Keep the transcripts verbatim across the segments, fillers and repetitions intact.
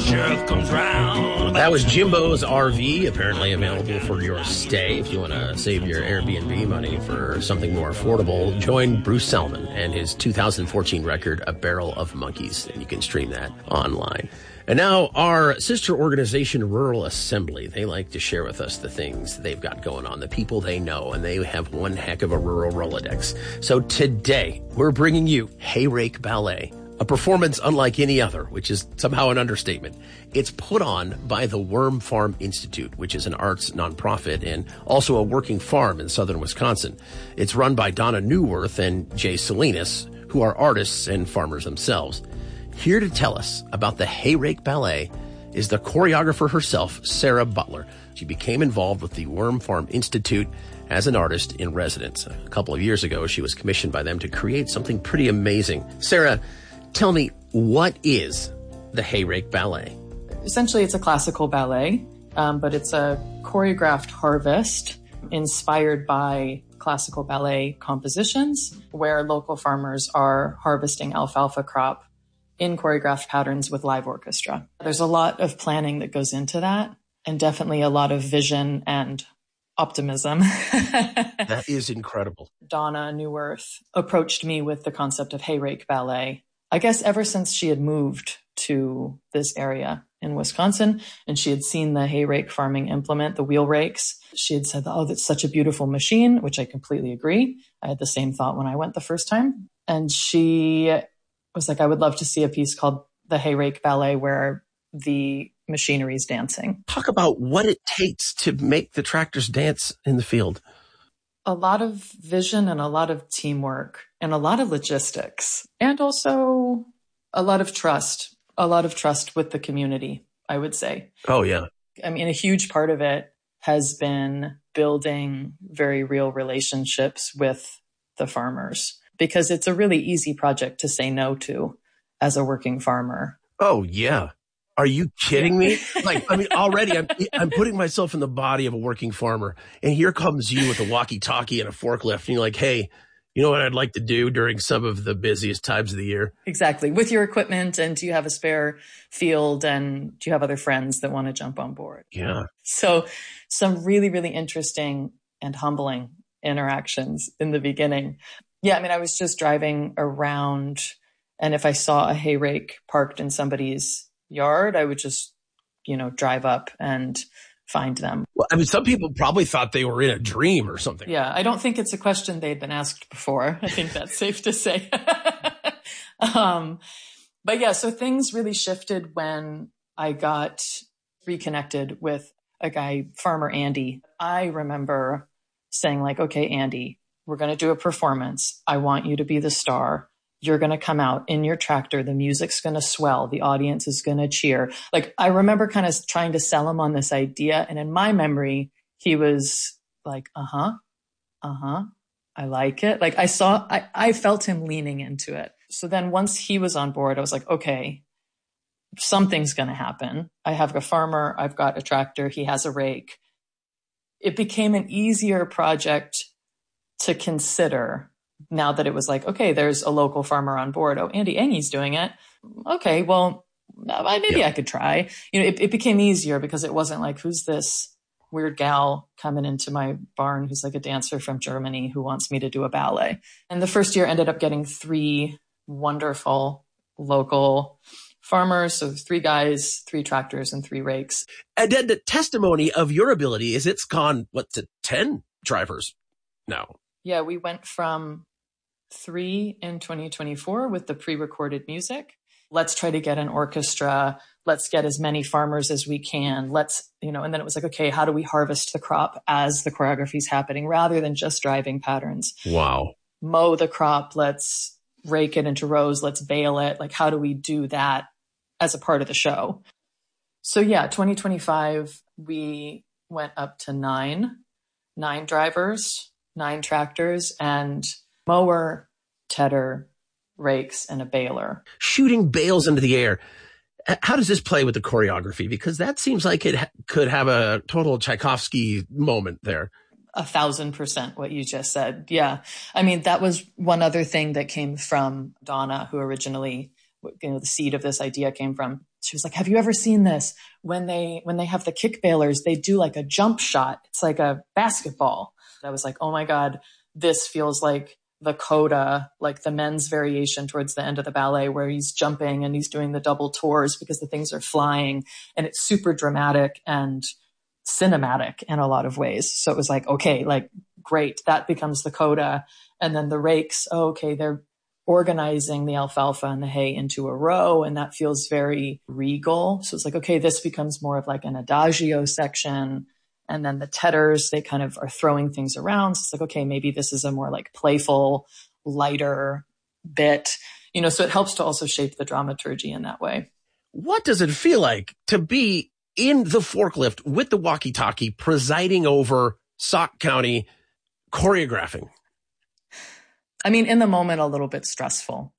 mischief comes round. That was Jimbo's R V, apparently available for your stay. If you want to save your Airbnb money for something more affordable, join Bruce Selman and his two thousand fourteen record, A Barrel of Monkeys, and you can stream that online. And now our sister organization, Rural Assembly, they like to share with us the things they've got going on, the people they know, and they have one heck of a rural Rolodex. So today, we're bringing you Hayrake Ballet, a performance unlike any other, which is somehow an understatement. It's put on by the Worm Farm Institute, which is an arts nonprofit and also a working farm in southern Wisconsin. It's run by Donna Newworth and Jay Salinas, who are artists and farmers themselves. Here to tell us about the Hayrake Ballet is the choreographer herself, Sarah Butler. She became involved with the Worm Farm Institute as an artist in residence. A couple of years ago, she was commissioned by them to create something pretty amazing. Sarah, tell me, what is the Hayrake Ballet? Essentially, it's a classical ballet, um, but it's a choreographed harvest inspired by classical ballet compositions where local farmers are harvesting alfalfa crop in choreographed patterns with live orchestra. There's a lot of planning that goes into that, and definitely a lot of vision and optimism. That is incredible. Donna Newworth approached me with the concept of Hayrake Ballet, I guess ever since she had moved to this area in Wisconsin, and she had seen the hay rake farming implement, the wheel rakes. She had said, oh, that's such a beautiful machine, which I completely agree. I had the same thought when I went the first time. And she was like, I would love to see a piece called the Hayrake Ballet where the machinery is dancing. Talk about what it takes to make the tractors dance in the field. A lot of vision and a lot of teamwork and a lot of logistics, and also a lot of trust, a lot of trust with the community, I would say. Oh, yeah. I mean, a huge part of it has been building very real relationships with the farmers, because it's a really easy project to say no to as a working farmer. Oh, yeah. Are you kidding me? Like, I mean, already I'm, I'm putting myself in the body of a working farmer, and here comes you with a walkie-talkie and a forklift, and you're like, hey, you know what I'd like to do during some of the busiest times of the year? Exactly. With your equipment, and do you have a spare field, and do you have other friends that want to jump on board? Yeah. So some really, really interesting and humbling interactions in the beginning. Yeah, I mean, I was just driving around, and if I saw a hay rake parked in somebody's yard, I would just, you know, drive up and find them. Well, I mean, some people probably thought they were in a dream or something. Yeah, I don't think it's a question they'd been asked before. I think that's safe to say. um, but yeah, so things really shifted when I got reconnected with a guy, Farmer Andy. I remember saying like, okay, Andy, we're going to do a performance. I want you to be the star. You're going to come out in your tractor. The music's going to swell. The audience is going to cheer. Like, I remember kind of trying to sell him on this idea. And in my memory, he was like, uh-huh, uh-huh. I like it. Like I saw, I, I felt him leaning into it. So then once he was on board, I was like, okay, something's going to happen. I have a farmer. I've got a tractor. He has a rake. It became an easier project to consider now that it was like, okay, there's a local farmer on board. Oh, Andy Enge's doing it. Okay, well, maybe yeah. I could try. You know, it, it became easier because it wasn't like, who's this weird gal coming into my barn who's like a dancer from Germany who wants me to do a ballet. And the first year ended up getting three wonderful local farmers. So three guys, three tractors, and three rakes. And then the testimony of your ability is it's gone, what, to ten drivers now? Yeah, we went from three in twenty twenty-four with the pre-recorded music. Let's try to get an orchestra. Let's get as many farmers as we can. Let's, you know, and then it was like, okay, how do we harvest the crop as the choreography is happening rather than just driving patterns? Wow. Mow the crop. Let's rake it into rows. Let's bale it. Like, how do we do that as a part of the show? So yeah, twenty twenty-five, we went up to nine, nine drivers, nine tractors, and mower, tedder, rakes, and a baler. Shooting bales into the air. How does this play with the choreography? Because that seems like it ha- could have a total Tchaikovsky moment there. A thousand percent what you just said. Yeah. I mean, that was one other thing that came from Donna, who originally you know, the seed of this idea came from. She was like, have you ever seen this? When they, when they have the kick bailers, they do like a jump shot. It's like a basketball. I was like, oh my God, this feels like the coda, like the men's variation towards the end of the ballet where he's jumping and he's doing the double tours because the things are flying, and it's super dramatic and cinematic in a lot of ways. So it was like, okay, like great, that becomes the coda. And then the rakes, oh, okay, they're organizing the alfalfa and the hay into a row, and that feels very regal. So it's like, okay, this becomes more of like an adagio section. And then the tethers, they kind of are throwing things around. So it's like, okay, maybe this is a more like playful, lighter bit, you know, so it helps to also shape the dramaturgy in that way. What does it feel like to be in the forklift with the walkie-talkie presiding over Sauk County choreographing? I mean, in the moment, a little bit stressful.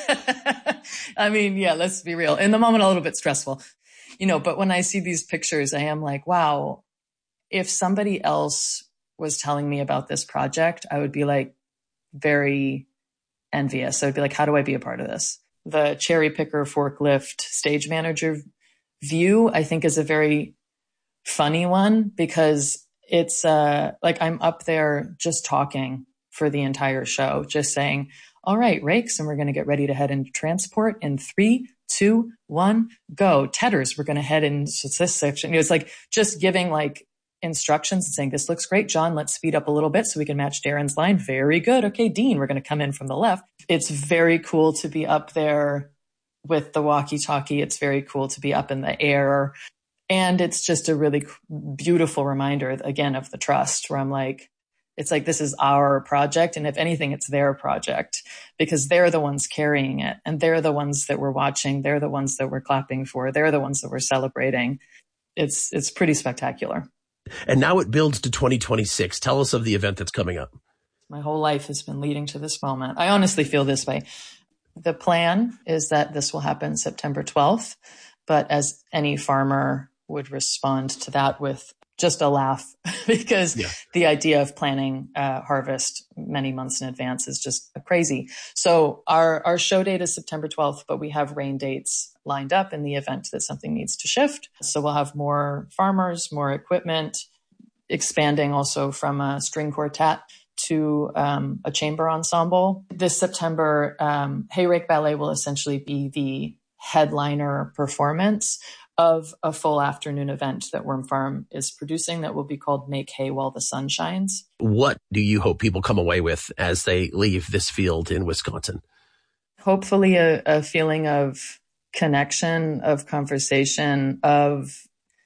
I mean, yeah, let's be real. In the moment, a little bit stressful, you know, but when I see these pictures, I am like, wow, if somebody else was telling me about this project, I would be like very envious. I would be like, how do I be a part of this? The cherry picker forklift stage manager view, I think, is a very funny one because it's uh, like I'm up there just talking for the entire show, just saying, all right, rakes, and we're going to get ready to head into transport in three, two, one, go. Tethers, we're going to head into this section. It's like just giving like instructions and saying, this looks great, John, let's speed up a little bit so we can match Darren's line. Very good. Okay, Dean, we're going to come in from the left. It's very cool to be up there with the walkie-talkie. It's very cool to be up in the air. And it's just a really beautiful reminder, again, of the trust where I'm like, it's like, this is our project. And if anything, it's their project because they're the ones carrying it. And they're the ones that we're watching. They're the ones that we're clapping for. They're the ones that we're celebrating. It's, it's pretty spectacular. And now it builds to twenty twenty-six. Tell us of the event that's coming up. My whole life has been leading to this moment. I honestly feel this way. The plan is that this will happen September twelfth, but as any farmer would respond to that with just a laugh because yeah. the idea of planning uh, harvest many months in advance is just crazy. So our, our show date is September twelfth, but we have rain dates lined up in the event that something needs to shift. So we'll have more farmers, more equipment, expanding also from a string quartet to um, a chamber ensemble. This September, um, Hayrake Ballet will essentially be the headliner performance of a full afternoon event that Worm Farm is producing that will be called Make Hay While the Sun Shines. What do you hope people come away with as they leave this field in Wisconsin? Hopefully a, a feeling of connection, of conversation, of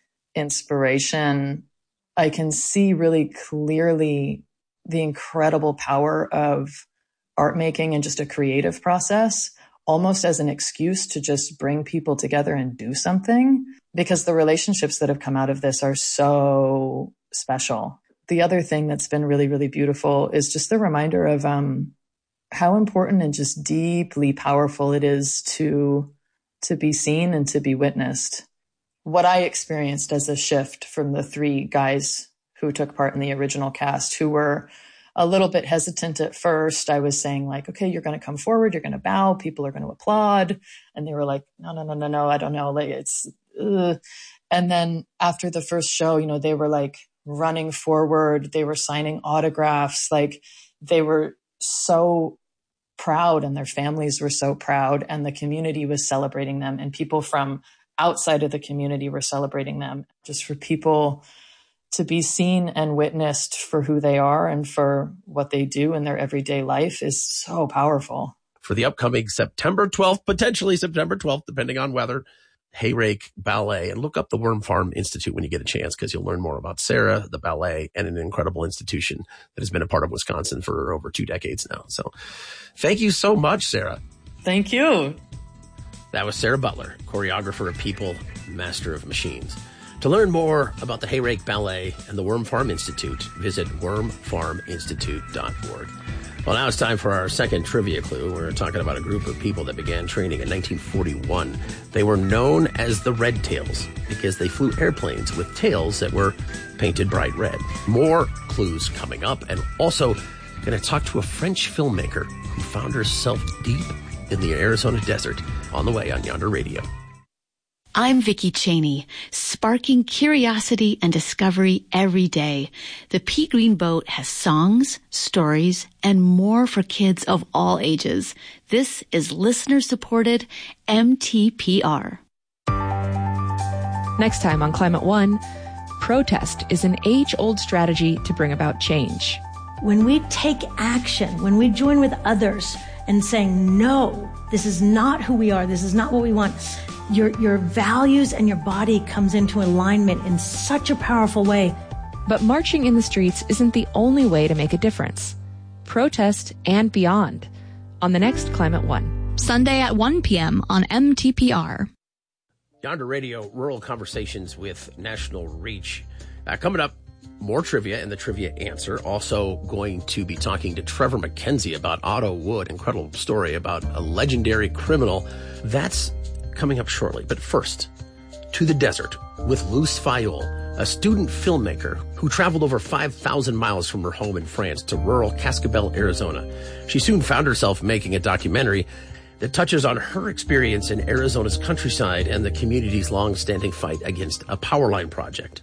inspiration. I can see really clearly the incredible power of art making and just a creative process, almost as an excuse to just bring people together and do something, because the relationships that have come out of this are so special. The other thing that's been really, really beautiful is just the reminder of um, how important and just deeply powerful it is to, to be seen and to be witnessed. What I experienced as a shift from the three guys who took part in the original cast, who were a little bit hesitant at first. I was saying like, okay, you're going to come forward, you're going to bow, people are going to applaud. And they were like, no, no, no, no, no, I don't know. Like it's, ugh. And then after the first show, you know, they were like running forward. They were signing autographs. Like they were so proud and their families were so proud and the community was celebrating them and people from outside of the community were celebrating them. Just for people to be seen and witnessed for who they are and for what they do in their everyday life is so powerful. For the upcoming September twelfth, potentially September twelfth, depending on weather, Hayrake Ballet. And look up the Worm Farm Institute when you get a chance because you'll learn more about Sarah, the ballet, and an incredible institution that has been a part of Wisconsin for over two decades now. So thank you so much, Sarah. Thank you. That was Sarah Butler, choreographer of People, master of machines. To learn more about the Hayrake Ballet and the Worm Farm Institute, visit worm farm institute dot org. Well, now it's time for our second trivia clue. We're talking about a group of people that began training in nineteen forty-one. They were known as the Red Tails because they flew airplanes with tails that were painted bright red. More clues coming up, and also going to talk to a French filmmaker who found herself deep in the Arizona desert on the way on Yonder Radio. I'm Vicki Cheney, sparking curiosity and discovery every day. The Pea Green Boat has songs, stories, and more for kids of all ages. This is listener-supported M T P R. Next time on Climate One, protest is an age-old strategy to bring about change. When we take action, when we join with others and saying, no, this is not who we are, this is not what we want, your your values and your body comes into alignment in such a powerful way. But marching in the streets isn't the only way to make a difference. Protest and beyond on the next Climate One. Sunday at one p.m. on M T P R. Yonder Radio, Rural Conversations with National Reach. Uh, coming up, more trivia and the trivia answer. Also going to be talking to Trevor McKenzie about Otto Wood. Incredible story about a legendary criminal. That's coming up shortly. But first, to the desert with Luce Fayoul, a student filmmaker who traveled over five thousand miles from her home in France to rural Cascabel, Arizona. She soon found herself making a documentary that touches on her experience in Arizona's countryside and the community's long-standing fight against a power line project.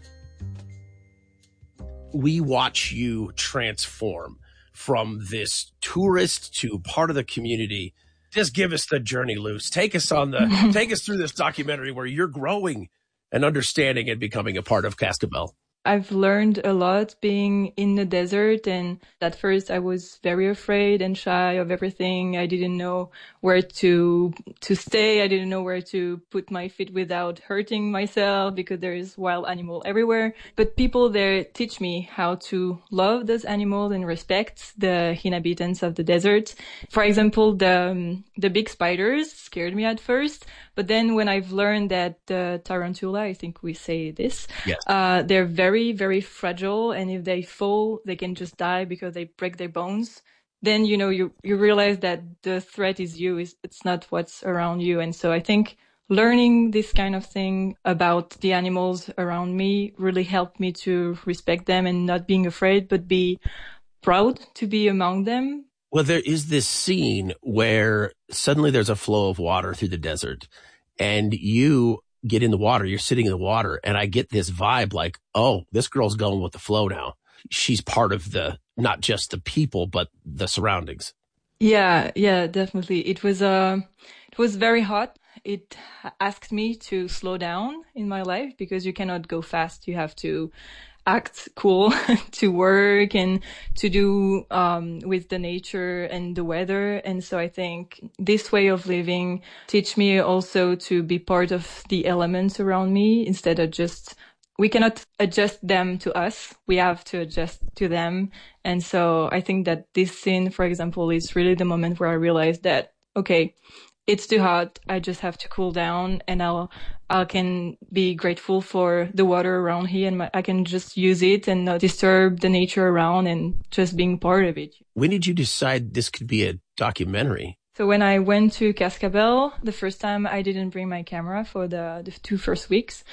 We watch you transform from this tourist to part of the community. Just give us the journey, Luce. Take us on the, take us through this documentary where you're growing and understanding and becoming a part of Cascabel. I've learned a lot being in the desert, and at first I was very afraid and shy of everything. I didn't know where to to stay. I didn't know where to put my feet without hurting myself because there is wild animal everywhere. But people there teach me how to love those animals and respect the inhabitants of the desert. For example, the um, the big spiders scared me at first, but then when I've learned that the tarantula, I think we say this, yes. uh, they're very Very, very fragile, and if they fall, they can just die because they break their bones. Then, you know, you, you realize that the threat is you, it's, it's not what's around you. And so I think learning this kind of thing about the animals around me really helped me to respect them and not being afraid, but be proud to be among them. Well, there is this scene where suddenly there's a flow of water through the desert, and you get in the water, you're sitting in the water, and I get this vibe like, oh, this girl's going with the flow now. She's part of the, not just the people, but the surroundings. Yeah, yeah, definitely. It was, uh, it was very hot. It asked me to slow down in my life because you cannot go fast. You have to act cool to work and to do um with the nature and the weather. And so I think this way of living teach me also to be part of the elements around me instead of just, we cannot adjust them to us. We have to adjust to them. And so I think that this scene, for example, is really the moment where I realized that, okay, it's too hot. I just have to cool down, and I'll, I can be grateful for the water around here, and my, I can just use it and not disturb the nature around and just being part of it. When did you decide this could be a documentary? So when I went to Cascabel, the first time I didn't bring my camera for the, the two first weeks.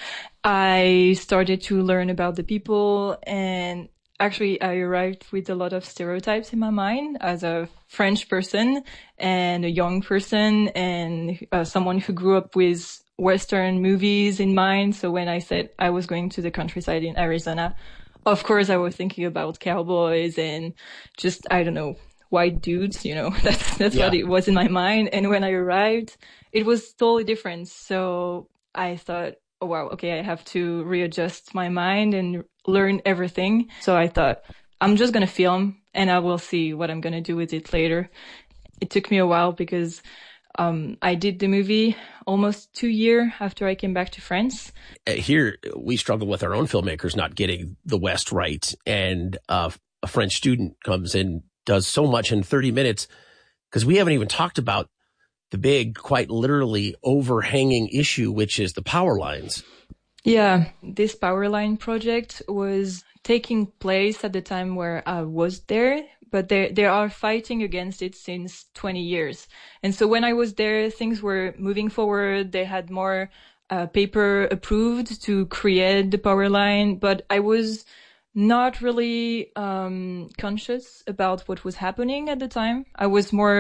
I started to learn about the people, and actually, I arrived with a lot of stereotypes in my mind as a French person and a young person and uh, someone who grew up with Western movies in mind. So when I said I was going to the countryside in Arizona, of course, I was thinking about cowboys and just, I don't know, white dudes, you know, that's, that's yeah. what it was in my mind. And when I arrived, it was totally different. So I thought, oh, wow, okay, I have to readjust my mind and learn everything. So I thought, I'm just going to film and I will see what I'm going to do with it later. It took me a while because um, I did the movie almost two years after I came back to France. Here, we struggle with our own filmmakers not getting the West right. And uh, a French student comes in, does so much in thirty minutes, because we haven't even talked about the big, quite literally overhanging issue, which is the power lines. Yeah, this power line project was taking place at the time where I was there, but they they are fighting against it since twenty years. And so when I was there, things were moving forward. They had more uh, paper approved to create the power line, but I was not really um conscious about what was happening at the time. I was more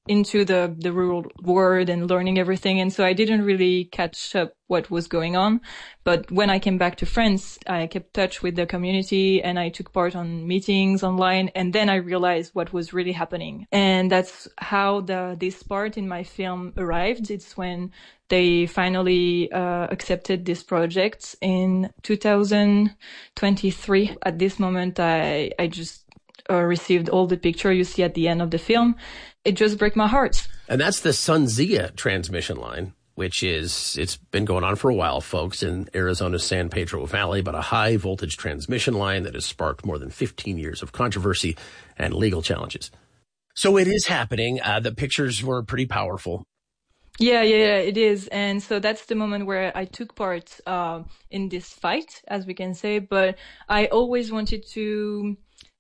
into the, the rural world and learning everything. And so I didn't really catch up what was going on. But when I came back to France, I kept touch with the community and I took part on meetings online. And then I realized what was really happening. And that's how the, this part in my film arrived. It's when they finally uh, accepted this project in two thousand twenty-three. At this moment, I, I just uh, received all the picture you see at the end of the film. It just broke my heart. And that's the SunZia transmission line, which is, it's been going on for a while, folks, in Arizona's San Pedro Valley, but a high voltage transmission line that has sparked more than fifteen years of controversy and legal challenges. So it is happening. Uh, the pictures were pretty powerful. Yeah, yeah, yeah, it is. And so that's the moment where I took part uh, in this fight, as we can say. But I always wanted to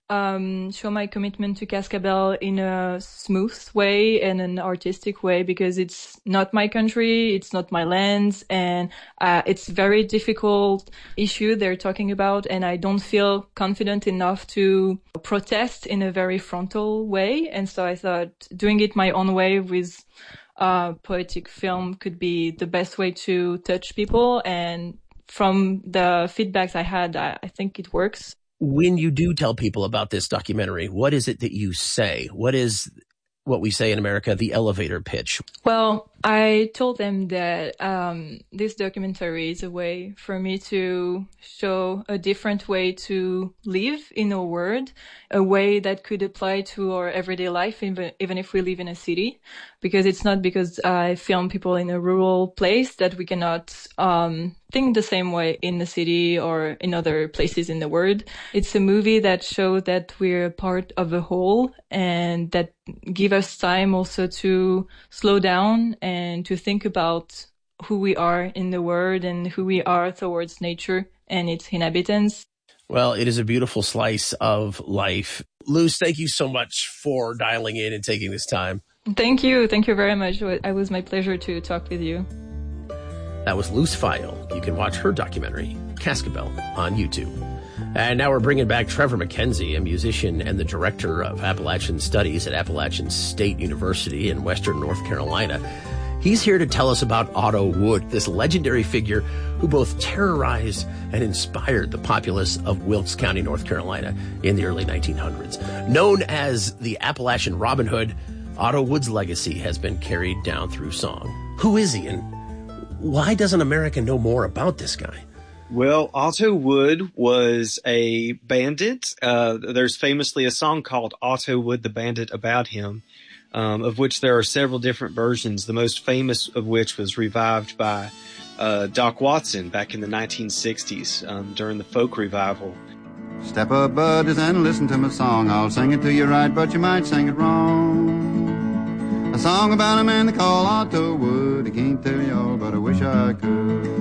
um, show my commitment to Cascabel in a smooth way and an artistic way, because it's not my country, it's not my land, and uh, it's a very difficult issue they're talking about. And I don't feel confident enough to protest in a very frontal way. And so I thought doing it my own way with Uh, poetic film could be the best way to touch people. And from the feedbacks I had, I, I think it works. When you do tell people about this documentary, what is it that you say? What is what we say in America, the elevator pitch? Well, I told them that um, this documentary is a way for me to show a different way to live in a world, a way that could apply to our everyday life, even, even if we live in a city. Because it's not because I film people in a rural place that we cannot um, think the same way in the city or in other places in the world. It's a movie that shows that we're part of a whole, and that give us time also to slow down and to think about who we are in the world and who we are towards nature and its inhabitants. Well, it is a beautiful slice of life. Luz, thank you so much for dialing in and taking this time. Thank you. Thank you very much. It was my pleasure to talk with you. That was Luz Fayol. You can watch her documentary, Cascabel, on YouTube. And now we're bringing back Trevor McKenzie, a musician and the director of Appalachian Studies at Appalachian State University in Western North Carolina. He's here to tell us about Otto Wood, this legendary figure who both terrorized and inspired the populace of Wilkes County, North Carolina in the early nineteen hundreds. Known as the Appalachian Robin Hood, Otto Wood's legacy has been carried down through song. Who is he, and why doesn't America know more about this guy? Well, Otto Wood was a bandit. Uh, there's famously a song called Otto Wood the Bandit about him, um, of which there are several different versions, the most famous of which was revived by uh, Doc Watson back in the nineteen sixties um, during the folk revival. Step up, buddies, and listen to my song. I'll sing it to you right, but you might sing it wrong. A song about a man they call Otto Wood. I can't tell y'all, but I wish I could.